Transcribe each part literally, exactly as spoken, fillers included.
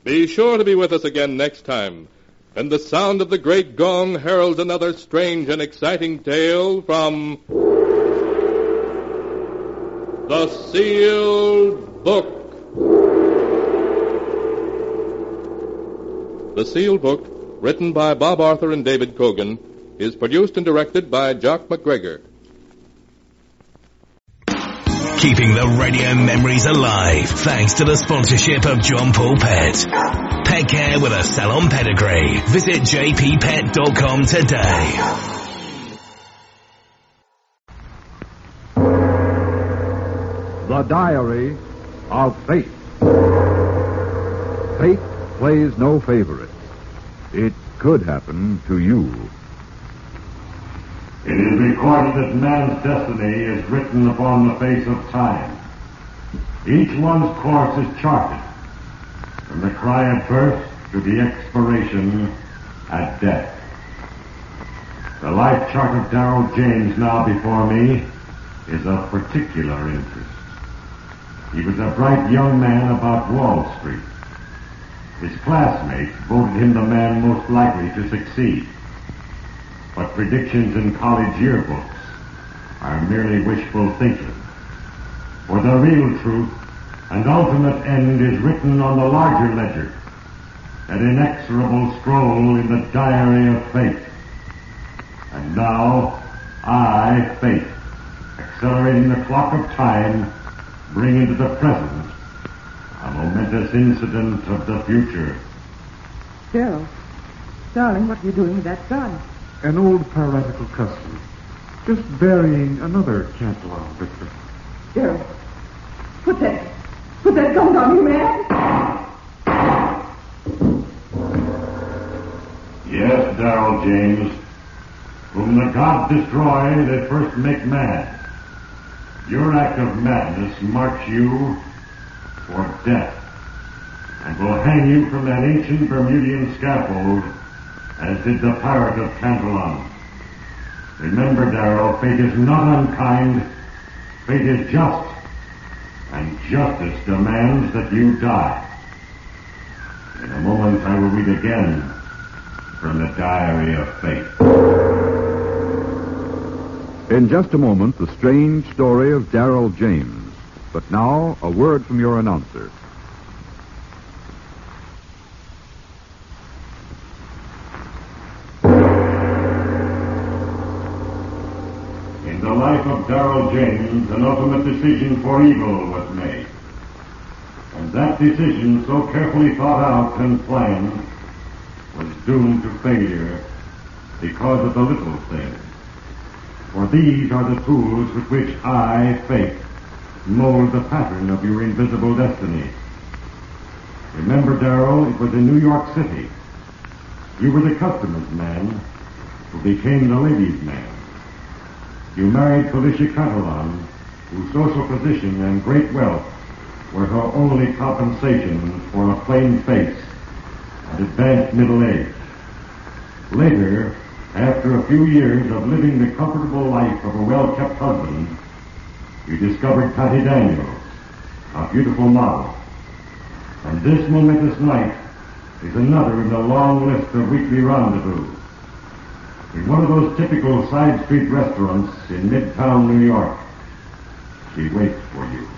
Be sure to be with us again next time. And the sound of the great gong heralds another strange and exciting tale from The Sealed Book. The Sealed Book, written by Bob Arthur and David Cogan, is produced and directed by Jock McGregor. Keeping the radio memories alive thanks to the sponsorship of John Paul Pet. Pet care with a salon pedigree. Visit j p pet dot com today. The Diary of Fate. Fate plays no favorites. It could happen to you. It is recorded that man's destiny is written upon the face of time. Each one's course is charted, from the cry at birth to the expiration at death. The life chart of Darrell James now before me is of particular interest. He was a bright young man about Wall Street. His classmates voted him the man most likely to succeed. But predictions in college yearbooks are merely wishful thinking. For the real truth and ultimate end is written on the larger ledger, that inexorable scroll in the diary of fate. And now, I, fate, accelerating the clock of time, bring into the present a momentous incident of the future. Darrell, darling, what are you doing with that gun? An old piratical custom. Just burying another Cantillon victim. Darrell, put that, put that gun down, you man! Yes, Darrell James, whom the gods destroy, they first make mad. Your act of madness marks you for death, and will hang you from that ancient Bermudian scaffold as did the pirate of Cantillon. Remember, Darrell, fate is not unkind. Fate is just, and justice demands that you die. In a moment I will read again from the Diary of Fate. In just a moment, the strange story of Darrell James. But now, a word from your announcer. In the life of Darrell James, an ultimate decision for evil was made. And that decision, so carefully thought out and planned, was doomed to failure because of the little things. For these are the tools with which I, fate, mold the pattern of your invisible destiny. Remember, Darrell, it was in New York City. You were the customer's man who became the lady's man. You married Felicia Cantillon, whose social position and great wealth were her only compensation for a plain face and advanced middle age. Later, after a few years of living the comfortable life of a well-kept husband, you discovered Patty Daniels, a beautiful model. And this momentous night is another in the long list of weekly rendezvous. In one of those typical side street restaurants in Midtown New York, she waits for you.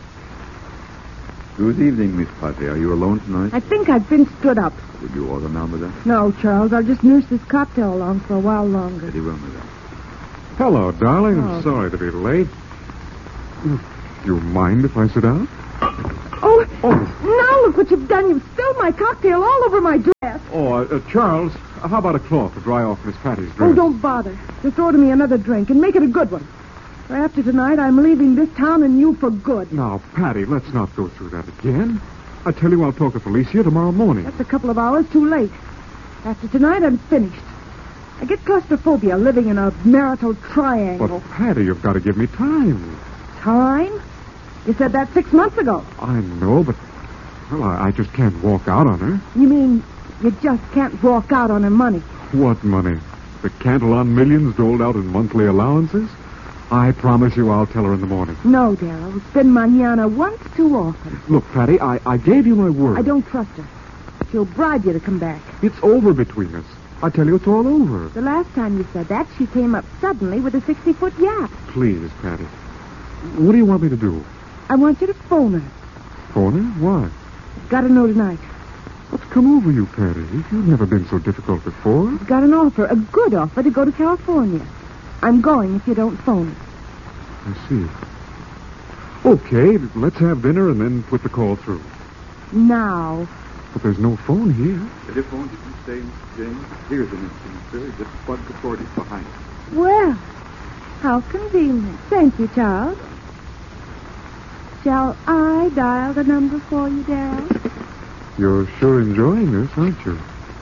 Good evening, Miss Patty. Are you alone tonight? I think I've been stood up. Would you order now, madame? No, Charles, I'll just nurse this cocktail along for a while longer. Very well, madame. Hello, darling. I'm Oh. sorry to be late. Do you mind if I sit down? Oh, Oh. now look what you've done. You've spilled my cocktail all over my dress. Oh, uh, uh, Charles, uh, how about a cloth to dry off Miss Patty's dress? Oh, don't bother. Just order me another drink and make it a good one. For after tonight, I'm leaving this town and you for good. Now, Patty, let's not go through that again. I tell you, I'll talk to Felicia tomorrow morning. That's a couple of hours too late. After tonight, I'm finished. I get claustrophobia living in a marital triangle. But, Patty, you've got to give me time. Time? You said that six months ago. I know, but, well, I, I just can't walk out on her. You mean you just can't walk out on her money? What money? The Cantillon millions doled out in monthly allowances? I promise you I'll tell her in the morning. No, Darrell. It's been mañana once too often. Look, Patty, I, I gave you my word. I don't trust her. she'll bribe you to come back. It's over between us. I tell you, it's all over. The last time you said that, she came up suddenly with a sixty-foot yap. Please, Patty. What do you want me to do? I want you to phone her. Phone her? Why? Got to know tonight. What's come over you, Patty? You've never been so difficult before. Got an offer, a good offer, to go to California. I'm going if you don't phone her. I see. Okay, let's have dinner and then put the call through. Now. But there's no phone here. Telephone didn't say, Mister James. Here's an instant, sir. Just plug the cord is behind it. Well, how convenient. Thank you, Charles. Shall I dial the number for you, Darryl? You're sure enjoying this, aren't you?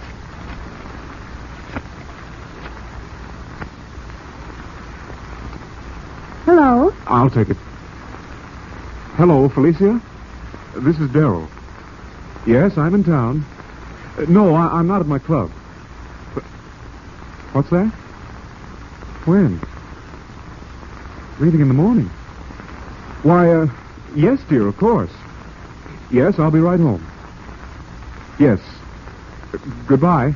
Hello? I'll take it. Hello, Felicia? This is Darryl. Yes, I'm in town. Uh, no, I, I'm not at my club. But, what's that? When? Meeting in the morning. Why, uh, yes, dear, of course. Yes, I'll be right home. Yes. Uh, goodbye.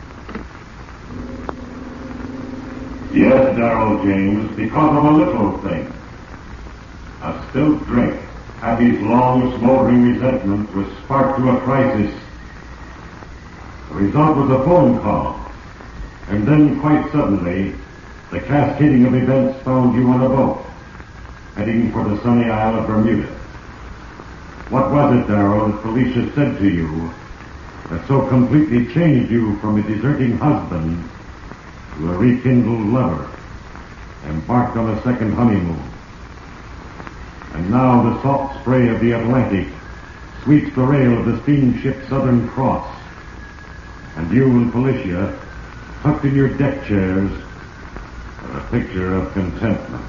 Yes, Darrell James, because of a little thing. A spilt drink. Abby's long, smoldering resentment was sparked to a crisis. The result was a phone call. And then, quite suddenly, the cascading of events found you on a boat, heading for the sunny isle of Bermuda. What was it, Darrell, that Felicia said to you that so completely changed you from a deserting husband to a rekindled lover, embarked on a second honeymoon? And now the salt spray of the Atlantic sweeps the rail of the steamship Southern Cross, and you and Felicia, tucked in your deck chairs, are a picture of contentment.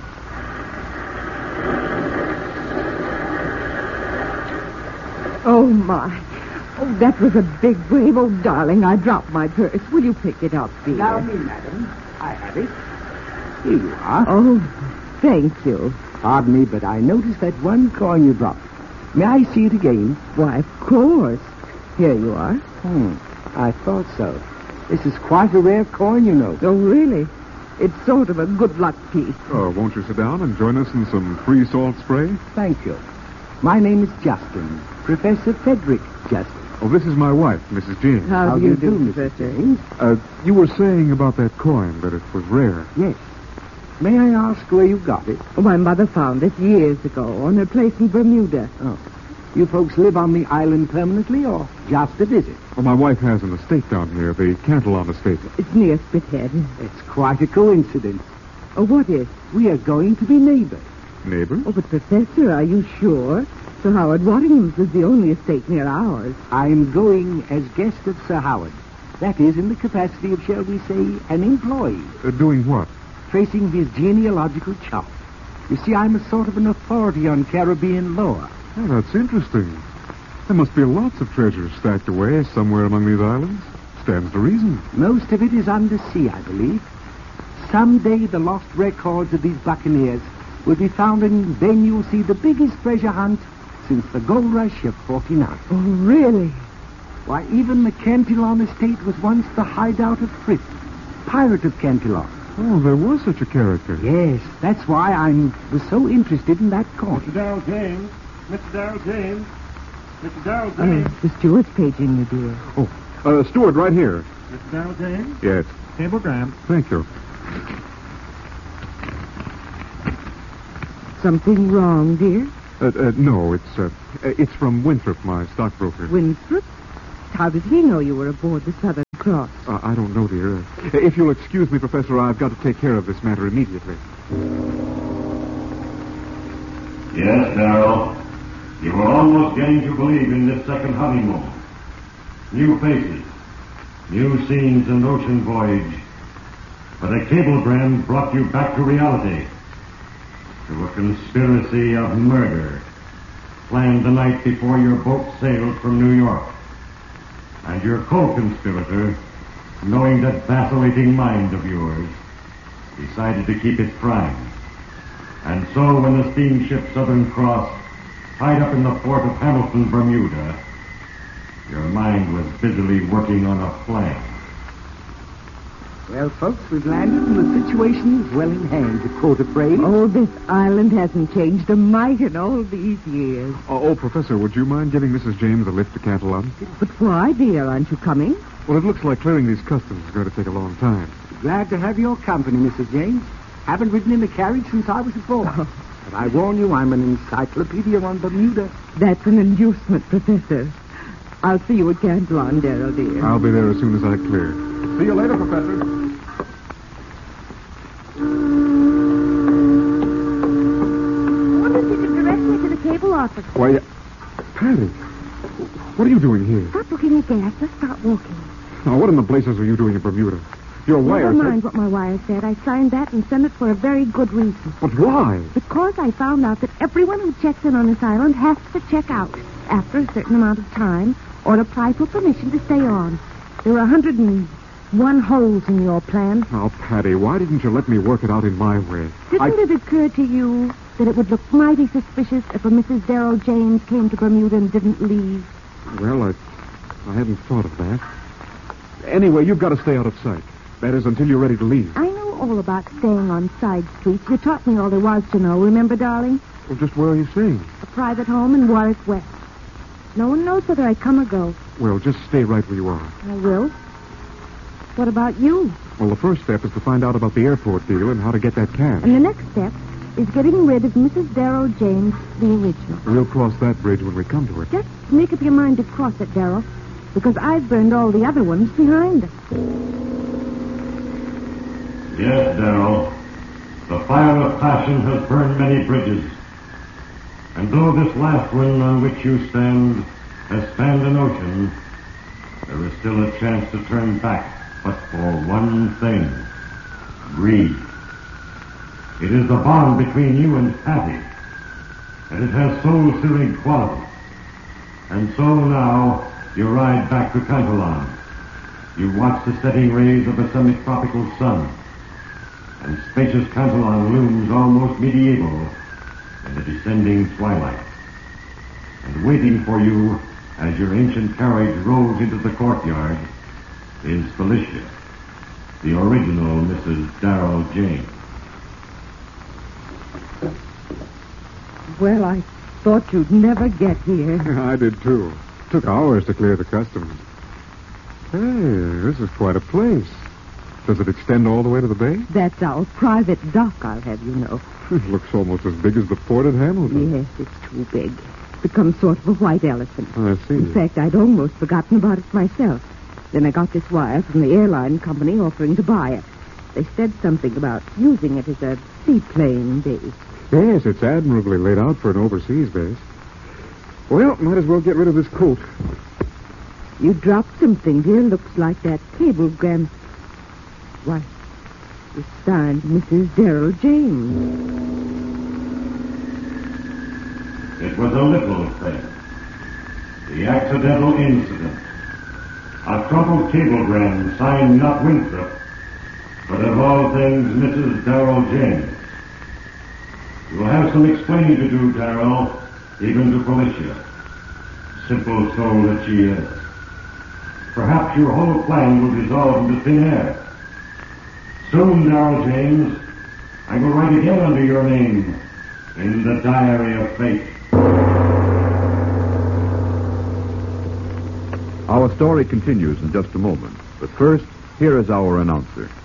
Oh, my. Oh, that was a big wave. Oh, darling, I dropped my purse. Will you pick it up, dear? Allow me, madam. I have it. Here you are. Oh, thank you. Pardon me, but I noticed that one coin you dropped. May I see it again? Why, of course. Here you are. Hmm. I thought so. This is quite a rare coin, you know. Oh, really? It's sort of a good luck piece. Oh, won't you sit down and join us in some free salt spray? Thank you. My name is Justin. Professor Frederick Justin. Oh, this is my wife, Missus James. How, How do do you you do, do, Mister Mister James? Uh, you were saying about that coin, that it was rare. Yes. May I ask where you got it? Oh, my mother found it years ago on her place in Bermuda. Oh. You folks live on the island permanently or just a visit? Well, my wife has an estate down here, the Cantillon estate. It's near Spithead. It's quite a coincidence. Oh, what is? We are going to be neighbors. Neighbor? Oh, but Professor, are you sure? Sir Howard Waddingham's is the only estate near ours. I'm going as guest of Sir Howard. That is, in the capacity of, shall we say, an employee. Uh, doing what? Tracing his genealogical chart. You see, I'm a sort of an authority on Caribbean lore. Oh, that's interesting. There must be lots of treasure stacked away somewhere among these islands. Stands to reason. Most of it is undersea, I believe. Someday the lost records of these buccaneers will be found, and then you'll see the biggest treasure hunt since the gold rush of forty-nine. Oh, really? Why, even the Cantillon estate was once the hideout of Frith, pirate of Cantillon. Oh, there was such a character. Yes, that's why I was so interested in that coin. Mister Darrell James. Mister Darrell James. Mister Darrell Oh, James. the steward's paging you, dear. Oh, uh, Steward, right here. Mister Darrell James. Yes. Cablegram. Thank you. Something wrong, dear? Uh, uh, no, it's uh, it's from Winthrop, my stockbroker. Winthrop? How did he know you were aboard the Southern Cross? Uh, I don't know, dear. Uh, if you'll excuse me, Professor, I've got to take care of this matter immediately. Yes, Darrell. You were almost getting to believe in this second honeymoon. New faces, new scenes and ocean voyage. But a cablegram brought you back to reality. To a conspiracy of murder planned the night before your boat sailed from New York. And your co-conspirator, knowing that vacillating mind of yours, decided to keep it primed. And so when the steamship Southern Cross tied up in the port of Hamilton, Bermuda, your mind was busily working on a plan. Well, folks, we've landed and the situation is well in hand, to quote a phrase. Oh, this island hasn't changed a mite in all these years. Oh, oh, Professor, would you mind giving Missus James a lift to Cantillon? But why, dear? Aren't you coming? Well, it looks like clearing these customs is going to take a long time. Glad to have your company, Missus James. Haven't ridden in a carriage since I was a boy. Oh. But I warn you, I'm an encyclopedia on Bermuda. That's an inducement, Professor. I'll see you at Cantillon, Darrell, dear. I'll be there as soon as I clear. See you later, Professor. Wonder if you could direct me to the cable office. Why, uh, Patty, what are you doing here? Stop looking at gas. Let's start walking. Now, what in the blazes are you doing in Bermuda? Your wire Never mind what my wire said. I signed that and sent it for a very good reason. But why? Because I found out that everyone who checks in on this island has to check out after a certain amount of time or apply for permission to stay on. There are one hundred one holes in your plan. Oh, Patty, why didn't you let me work it out in my way? Didn't I... it occur to you that it would look mighty suspicious if a Missus Darrell James came to Bermuda and didn't leave? Well, I, I hadn't thought of that. Anyway, you've got to stay out of sight. That is, until you're ready to leave. I know all about staying on side streets. You taught me all there was to know. Remember, darling? Well, just where are you staying? A private home in Warwick West. No one knows whether I come or go. Well, just stay right where you are. I will. What about you? Well, the first step is to find out about the airport deal and how to get that cash. And the next step is getting rid of Missus Darrell James, the original. We'll cross that bridge when we come to it. Just make up your mind to cross it, Darrell, because I've burned all the other ones behind us. Yes, Darrell. The fire of passion has burned many bridges. And though this last one on which you stand has spanned an ocean, there is still a chance to turn back, but for one thing. Greed. It is the bond between you and Patty, and it has soul-searing quality. And so now you ride back to Cantillon. You watch the setting rays of the semi-tropical sun, and spacious Cantillon looms almost medieval in the descending twilight. And waiting for you as your ancient carriage rolls into the courtyard is Felicia, the original Missus Darrell James. Well, I thought you'd never get here. I did, too. Took hours to clear the customs. Hey, this is quite a place. Does it extend all the way to the bay? That's our private dock, I'll have you know. It looks almost as big as the port at Hamilton. Yes, it's too big. Become sort of a white elephant. I see. In fact, I'd almost forgotten about it myself. Then I got this wire from the airline company offering to buy it. They said something about using it as a seaplane base. Yes, it's admirably laid out for an overseas base. Well, might as well get rid of this coat. You dropped something, dear. Looks like that cablegram. Why, it's signed Missus Darrell James. It was a little thing. The accidental incident. A crumpled cablegram signed not Winthrop, but of all things, Missus Darrell James. You'll have some explaining to do, Darrell, even to Felicia. Simple soul that she is. Perhaps your whole plan will dissolve into thin air. Soon, Darrell James, I will write again under your name in the diary of fate. Our story continues in just a moment. But first, here is our announcer.